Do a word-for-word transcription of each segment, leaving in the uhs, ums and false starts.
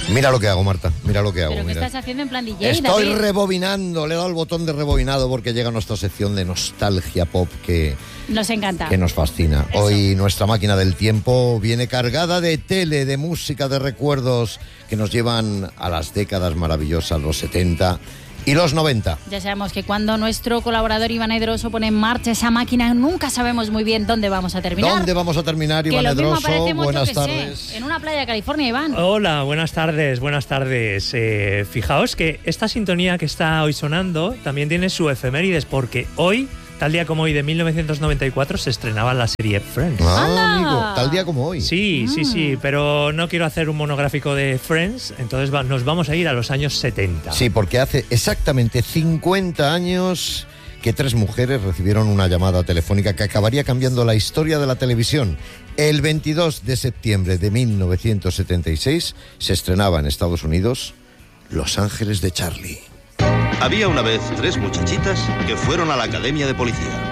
Mira lo que hago, Marta, mira lo que hago. ¿Pero qué mira. estás haciendo en plan D J, Estoy David? rebobinando, le he dado el botón de rebobinado porque llega nuestra sección de nostalgia pop que, Nos encanta. que nos fascina. Eso. Hoy nuestra máquina del tiempo viene cargada de tele, de música, de recuerdos que nos llevan a las décadas maravillosas, los setenta y los noventa. Ya sabemos que cuando nuestro colaborador Iván Edroso pone en marcha esa máquina, nunca sabemos muy bien dónde vamos a terminar. ¿Dónde vamos a terminar, que Iván lo mismo Edroso? aparecemos, Buenas yo que tardes. sé, en una playa de California, Iván. Hola, buenas tardes, buenas tardes. Eh, fijaos que esta sintonía que está hoy sonando también tiene su efemérides, porque hoy, tal día como hoy de mil novecientos noventa y cuatro, se estrenaba la serie Friends. Ah, ¡Anda! amigo, tal día como hoy. Sí, sí, sí, pero no quiero hacer un monográfico de Friends, entonces va- nos vamos a ir a los años setenta. Sí, porque hace exactamente cincuenta años que tres mujeres recibieron una llamada telefónica que acabaría cambiando la historia de la televisión. El veintidós de septiembre de mil novecientos setenta y seis se estrenaba en Estados Unidos Los Ángeles de Charlie. Había una vez tres muchachitas que fueron a la academia de policía.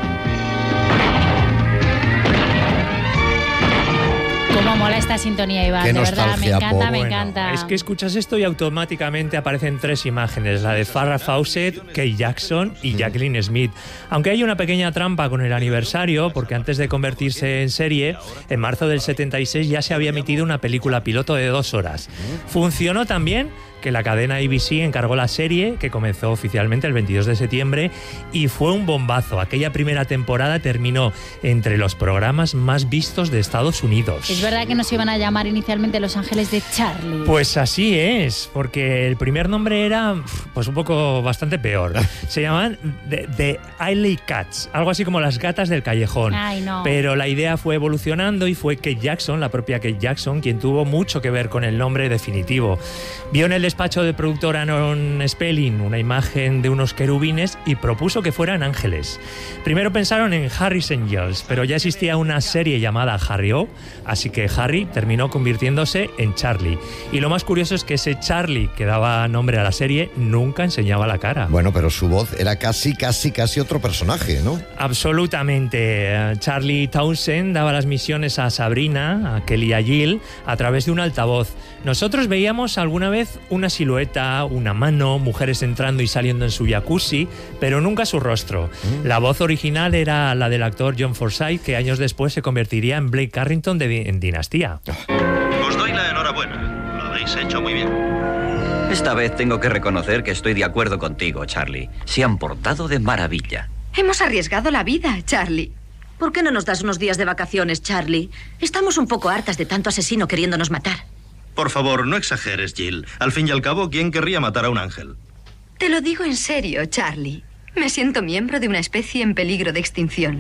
Cómo mola esta sintonía, Iván, Qué de verdad, me nostalgia encanta, pop. me Bueno, encanta. es que escuchas esto y automáticamente aparecen tres imágenes, la de Farrah Fawcett, Kate Jackson y Jacqueline Smith. Aunque hay una pequeña trampa con el aniversario, porque antes de convertirse en serie, en marzo del setenta y seis ya se había emitido una película piloto de dos horas. Funcionó tan bien que la cadena A B C encargó la serie, que comenzó oficialmente el veintidós de septiembre, y fue un bombazo. Aquella primera temporada terminó entre los programas más vistos de Estados Unidos. Es verdad que nos iban a llamar inicialmente Los Ángeles de Charlie. Pues así es, porque el primer nombre era pues un poco bastante peor. Se llamaban The, The Alley Cats, algo así como las gatas del callejón. Ay, no. Pero la idea fue evolucionando y fue Kate Jackson, la propia Kate Jackson, quien tuvo mucho que ver con el nombre definitivo. Vio en el despacho del productor Aaron Spelling una imagen de unos querubines y propuso que fueran ángeles. Primero pensaron en Harry's Angels, pero ya existía una serie llamada Harry-O, así que Harry terminó convirtiéndose en Charlie. Y lo más curioso es que ese Charlie que daba nombre a la serie nunca enseñaba la cara. Bueno, pero su voz era casi, casi, casi otro personaje, ¿no? Absolutamente. Eh, Charlie Townsend daba las misiones a Sabrina, a Kelly y a Jill a través de un altavoz. Nosotros veíamos alguna vez una silueta, una mano, mujeres entrando y saliendo en su jacuzzi, pero nunca su rostro. Mm. La voz original era la del actor John Forsythe, que años después se convertiría en Blake Carrington de, en Dinastía. Os doy la enhorabuena. Lo habéis hecho muy bien. Esta vez tengo que reconocer que estoy de acuerdo contigo, Charlie. Se han portado de maravilla. Hemos arriesgado la vida, Charlie. ¿Por qué no nos das unos días de vacaciones, Charlie? Estamos un poco hartas de tanto asesino queriéndonos matar. Por favor, no exageres, Jill. Al fin y al cabo, ¿quién querría matar a un ángel? Te lo digo en serio, Charlie. Me siento miembro de una especie en peligro de extinción.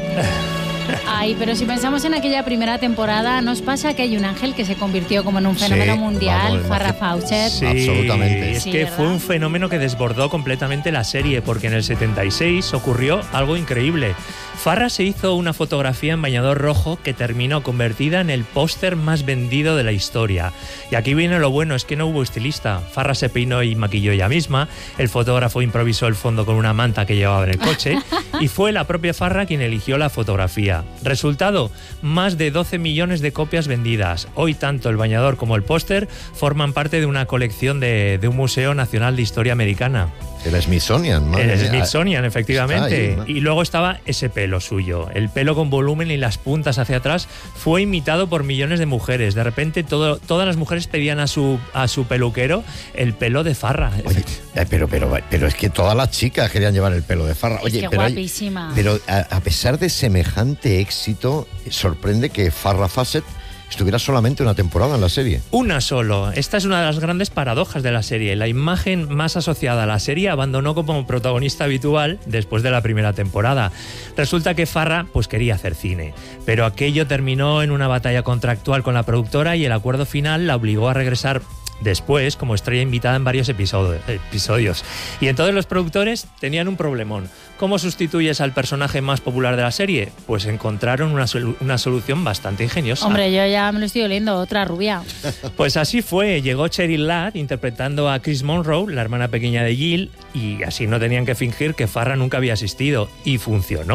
Ay, pero si pensamos en aquella primera temporada, ¿nos pasa que hay un ángel que se convirtió como en un fenómeno Sí, mundial, vamos, Farrah imagino. Fawcett? Sí, Absolutamente. Es Sí, que ¿verdad? fue un fenómeno que desbordó completamente la serie, porque en el setenta y seis ocurrió algo increíble. Farrah se hizo una fotografía en bañador rojo que terminó convertida en el póster más vendido de la historia. Y aquí viene lo bueno, es que no hubo estilista. Farrah se peinó y maquilló ella misma, el fotógrafo improvisó el fondo con una manta que llevaba en el coche y fue la propia Farrah quien eligió la fotografía. Resultado, más de doce millones de copias vendidas. Hoy tanto el bañador como el póster forman parte de una colección de, de un Museo Nacional de Historia Americana. El Smithsonian, madre El mía. Smithsonian, efectivamente. Está ahí, ¿no? Y luego estaba ese pelo suyo. El pelo con volumen y las puntas hacia atrás fue imitado por millones de mujeres. De repente todo, todas las mujeres pedían a su, a su peluquero el pelo de Farrah. Oye, eh, pero, pero, pero es que todas las chicas querían llevar el pelo de Farrah. Oye, Es que pero, hay- guapísima. pero a, a pesar de semejante éxito, sorprende que Farrah Fawcett estuviera solamente una temporada en la serie. Una solo. Esta es una de las grandes paradojas de la serie. La imagen más asociada a la serie abandonó como protagonista habitual después de la primera temporada. Resulta que Farrah pues quería hacer cine, pero aquello terminó en una batalla contractual con la productora y el acuerdo final la obligó a regresar después como estrella invitada en varios episodio- episodios. Y entonces los productores tenían un problemón. ¿Cómo sustituyes al personaje más popular de la serie? Pues encontraron una, solu- una solución bastante ingeniosa. Hombre, yo ya me lo estoy oliendo, otra rubia. Pues así fue, llegó Cheryl Ladd interpretando a Chris Monroe, la hermana pequeña de Jill, y así no tenían que fingir que Farrah nunca había asistido, y funcionó.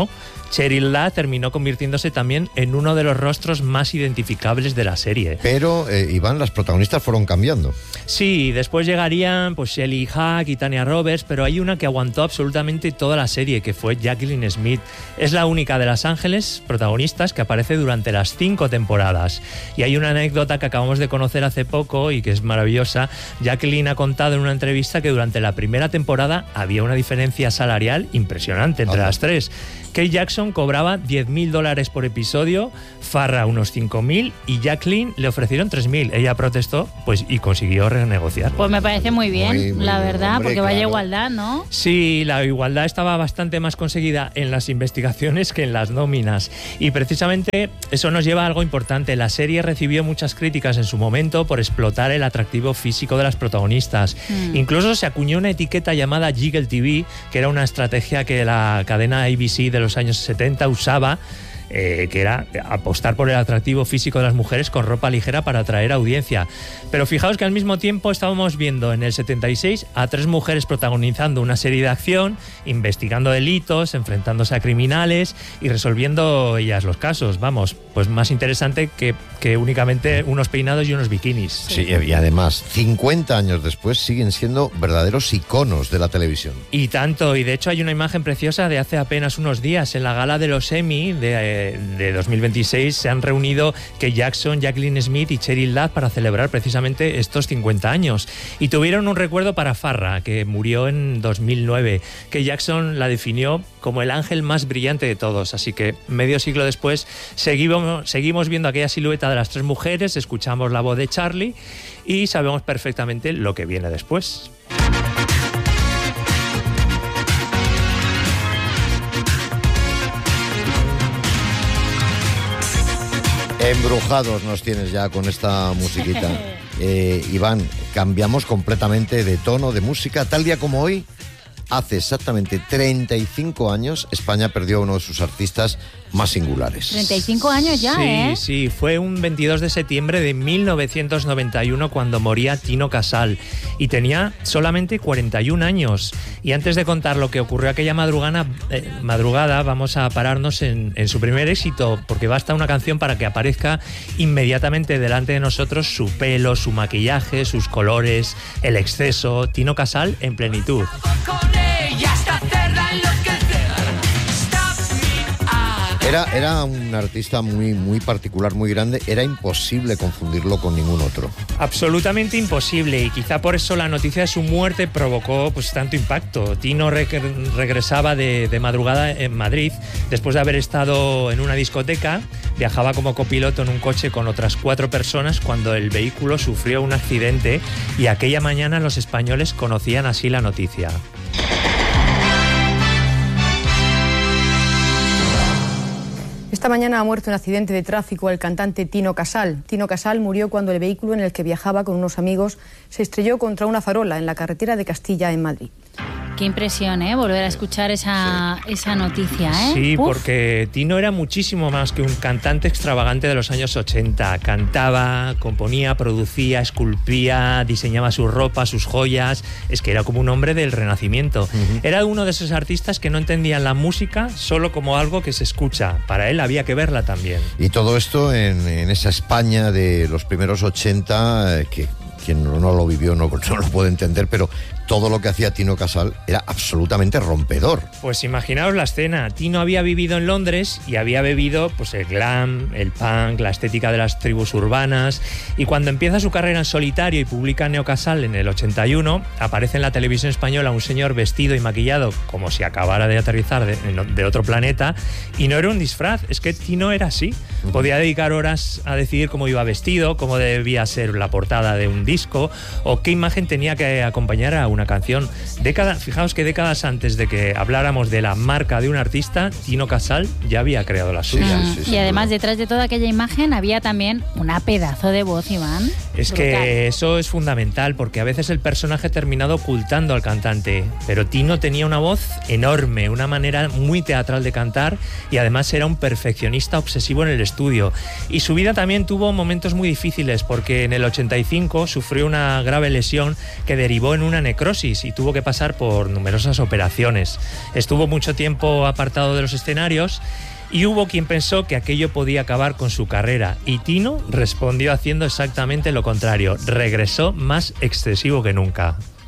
Cheryl Ladd terminó convirtiéndose también en uno de los rostros más identificables de la serie. Pero, eh, Iván, las protagonistas fueron cambiando. Sí, después llegarían pues Shelley Hack y Tanya Roberts, pero hay una que aguantó absolutamente toda la serie, que fue Jacqueline Smith. Es la única de Los Ángeles protagonistas que aparece durante las cinco temporadas. Y hay una anécdota que acabamos de conocer hace poco y que es maravillosa. Jacqueline ha contado en una entrevista que durante la primera temporada había una diferencia salarial impresionante entre las tres. Kate Jackson cobraba diez mil dólares por episodio, Farrah unos cinco mil y Jacqueline le ofrecieron tres mil. Ella protestó pues y consiguió renegociar. Pues me parece muy bien, muy, muy la bien, verdad, hombre, porque claro. vaya igualdad, ¿no? Sí, la igualdad estaba bastante más conseguida en las investigaciones que en las nóminas. Y precisamente eso nos lleva a algo importante. La serie recibió muchas críticas en su momento por explotar el atractivo físico de las protagonistas. Mm. Incluso se acuñó una etiqueta llamada Jiggle T V, que era una estrategia que la cadena A B C de los años setenta usaba, eh, que era apostar por el atractivo físico de las mujeres con ropa ligera para atraer audiencia. Pero fijaos que al mismo tiempo estábamos viendo en el setenta y seis a tres mujeres protagonizando una serie de acción, investigando delitos, enfrentándose a criminales y resolviendo ellas los casos. Vamos, pues más interesante que, que únicamente unos peinados y unos bikinis. Sí, y además, cincuenta años después siguen siendo verdaderos iconos de la televisión. Y tanto, y de hecho hay una imagen preciosa de hace apenas unos días en la gala de los Emmy de, de dos mil veintiséis. Se han reunido Kate Jackson, Jacqueline Smith y Cheryl Ladd para celebrar precisamente estos cincuenta años. Y tuvieron un recuerdo para Farrah, que murió en dos mil nueve. Kate Jackson la definió como el ángel más brillante de todos. Así que medio siglo después seguimos, seguimos viendo aquella silueta de las tres mujeres, escuchamos la voz de Charlie y sabemos perfectamente lo que viene después. Embrujados nos tienes ya con esta musiquita. Eh, Iván, cambiamos completamente de tono, de música. Tal día como hoy, hace exactamente treinta y cinco años, España perdió a uno de sus artistas más singulares. treinta y cinco años ya, sí, ¿eh? Sí, fue un veintidós de septiembre de mil novecientos noventa y uno cuando moría Tino Casal y tenía solamente cuarenta y un años. Y antes de contar lo que ocurrió aquella madrugada, eh, madrugada vamos a pararnos en, en su primer éxito, porque basta una canción para que aparezca inmediatamente delante de nosotros su pelo, su maquillaje, sus colores, el exceso. Tino Casal en plenitud. Era, era un artista muy, muy particular, muy grande. Era imposible confundirlo con ningún otro. Absolutamente imposible, y quizá por eso la noticia de su muerte provocó pues tanto impacto. Tino re- regresaba de, de madrugada en Madrid después de haber estado en una discoteca. Viajaba como copiloto en un coche con otras cuatro personas cuando el vehículo sufrió un accidente, y aquella mañana los españoles conocían así la noticia. Esta mañana ha muerto en un accidente de tráfico el cantante Tino Casal. Tino Casal murió cuando el vehículo en el que viajaba con unos amigos se estrelló contra una farola en la carretera de Castilla, en Madrid. Qué impresión, ¿eh? Volver a escuchar esa, sí. esa noticia, ¿eh? Sí, Uf. Porque Tino era muchísimo más que un cantante extravagante de los años ochenta. Cantaba, componía, producía, esculpía, diseñaba su ropa, sus joyas. Es que era como un hombre del Renacimiento. Uh-huh. Era uno de esos artistas que no entendían la música solo como algo que se escucha. Para él había que verla también. Y todo esto en, en esa España de los primeros ochenta, eh, que quien no, no lo vivió no, no lo puede entender, pero todo lo que hacía Tino Casal era absolutamente rompedor. Pues imaginaos la escena. Tino había vivido en Londres y había bebido pues el glam, el punk, la estética de las tribus urbanas, y cuando empieza su carrera en solitario y publica Neo Casal en el ochenta y uno, aparece en la televisión española un señor vestido y maquillado como si acabara de aterrizar de, de otro planeta, y no era un disfraz, es que Tino era así. Podía dedicar horas a decidir cómo iba vestido, cómo debía ser la portada de un disco o qué imagen tenía que acompañar a una canción. Década, fijaos que décadas antes de que habláramos de la marca de un artista, Tino Casal ya había creado la suya. Mm, sí, sí, y además sí. Detrás de toda aquella imagen había también una pedazo de voz, Iván. Es brutal. Que eso es fundamental, porque a veces el personaje ha terminado ocultando al cantante, pero Tino tenía una voz enorme, una manera muy teatral de cantar, y además era un perfeccionista obsesivo en el estudio. Y su vida también tuvo momentos muy difíciles, porque en el ochenta y cinco sufrió una grave lesión que derivó en una necrosis necrosis y tuvo que pasar por numerosas operaciones. Estuvo mucho tiempo apartado de los escenarios y hubo quien pensó que aquello podía acabar con su carrera, y Tino respondió haciendo exactamente lo contrario. Regresó más excesivo que nunca.